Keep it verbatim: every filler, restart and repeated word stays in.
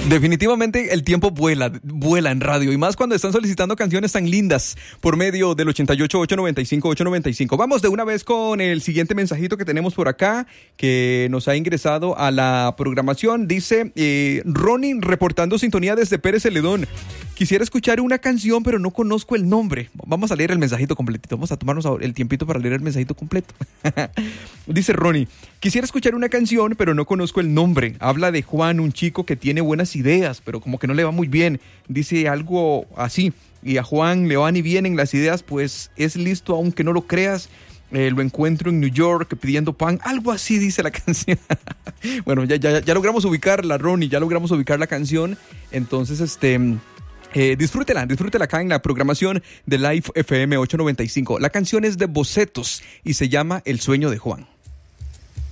Definitivamente el tiempo vuela, vuela en radio y más cuando están solicitando canciones tan lindas por medio del ochenta y ocho, ocho noventa y cinco, ocho noventa y cinco. Vamos de una vez con el siguiente mensajito que tenemos por acá que nos ha ingresado a la programación. Dice eh, Ronnie reportando sintonía desde Pérez Celedón. Quisiera escuchar una canción pero no conozco el nombre. Vamos a leer el mensajito completito. Vamos a tomarnos el tiempito para leer el mensajito completo. Dice Ronnie, quisiera escuchar una canción pero no conozco el nombre. Habla de Juan, un chico que tiene buenas ideas, pero como que no le va muy bien. Dice algo así. Y a Juan le van y vienen las ideas, pues es listo aunque no lo creas. Eh, lo encuentro en New York pidiendo pan. Algo así dice la canción. Bueno, ya, ya, ya logramos ubicarla, Ronnie. Ya logramos ubicar la canción. Entonces, este... Eh, disfrútela, disfrútela acá en la programación de Live F M ocho noventa y cinco. La canción es de Bocetos y se llama El sueño de Juan.